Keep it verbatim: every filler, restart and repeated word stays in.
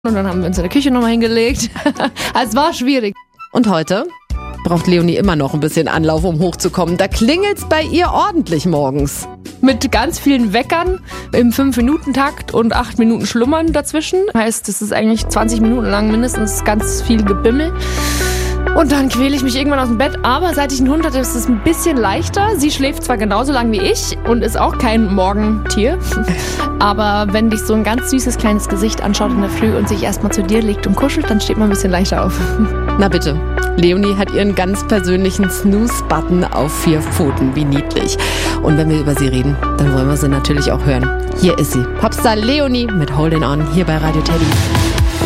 Und dann haben wir uns in der Küche nochmal hingelegt. Also es war schwierig. Und heute braucht Leonie immer noch ein bisschen Anlauf, um hochzukommen. Da klingelt's bei ihr ordentlich morgens. Mit ganz vielen Weckern im fünf Minuten Takt und acht Minuten Schlummern dazwischen. Heißt, es ist eigentlich zwanzig Minuten lang mindestens ganz viel Gebimmel. Und dann quäle ich mich irgendwann aus dem Bett. Aber seit ich einen Hund hatte, ist es ein bisschen leichter. Sie schläft zwar genauso lang wie ich und ist auch kein Morgentier. Aber wenn dich so ein ganz süßes kleines Gesicht anschaut in der Früh und sich erstmal zu dir legt und kuschelt, dann steht man ein bisschen leichter auf. Na bitte, Leonie hat ihren ganz persönlichen Snooze-Button auf vier Pfoten. Wie niedlich. Und wenn wir über sie reden, dann wollen wir sie natürlich auch hören. Hier ist sie, Popstar Leonie mit Holding On, hier bei Radio Teddy.